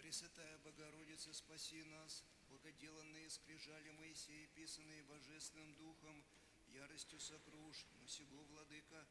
Пресвятая Богородица, спаси нас, благоделанные скрижали Моисея, писанные Божественным Духом, яростью сокруш, но сего, Владыка,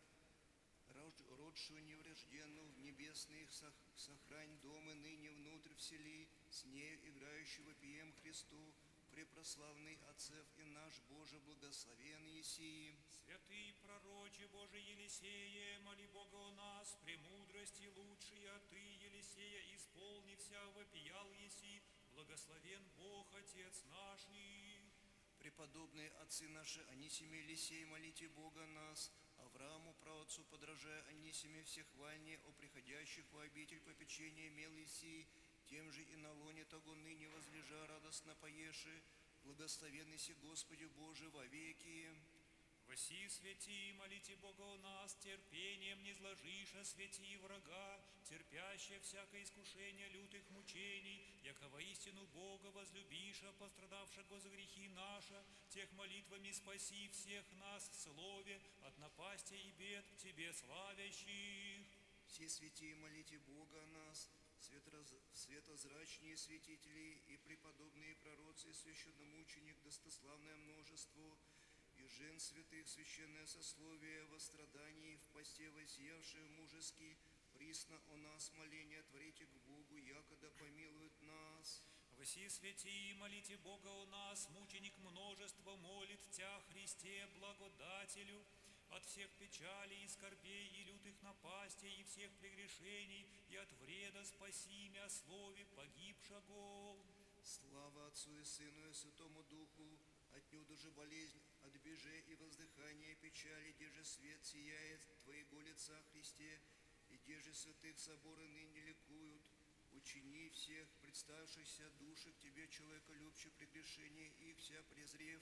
родшую неврежденную в небесных, сохрань дома ныне внутрь всели, с нею играющего пием Христу, препрославный Отцев и наш Боже благословен еси. Святый пророче Божий Елисее, моли Бога у нас, премудрости лучшие, а ты, Елисея, исполнився, вопиял еси, благословен Бог, Отец наший. Преподобные отцы наши, Анисиме и Елисей, молите Бога нас, Аврааму, праотцу, подражая Анисиме всехвальне, о приходящих во обитель попечения имел еси, тем же и на лоне того ныне возлежа радостно поеши, благословенный си Господи Боже вовеки. Воси святи, молите Бога у нас, терпением не зложиша святи врага, терпящее всякое искушение лютых мучений, яко воистину Бога возлюбиша, пострадавшего за грехи наши, тех молитвами спаси всех нас в слове от напасти и бед к Тебе славящих. Все святые, молите Бога о нас, светозрачные святители и преподобные пророцы, и священномученик, достославное множество, и жен святых священное сословие, во страдании, в посте воссиявшие мужески, присно о нас моление творите к Богу, якода помилует нас. Воси святи, молите Бога у нас, мученик множество молит Тя, Христе, благодателю, от всех печалей и скорбей, и лютых напастей, и всех прегрешений, и от вреда спаси мя слове погибшего. Слава Отцу и Сыну и Святому Духу, отнюдь же болезнь, отбеже и воздыхание печали, где же свет сияет Твоего лица, Христе, и где же святых соборы ныне ликуют. Учини всех представшихся души к Тебе, человеколюбче, прегрешение их вся презрев,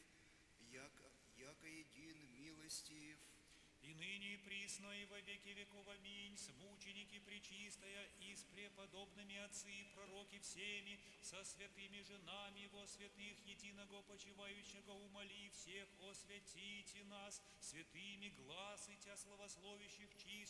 яко един милостив. И ныне и присно, и во веки веков, аминь, с мученики пречистая, и с преподобными отцы и пророки всеми, со святыми женами во святых единого почивающего умоли всех, освятите нас, святыми гласы Тя славословящих чистых,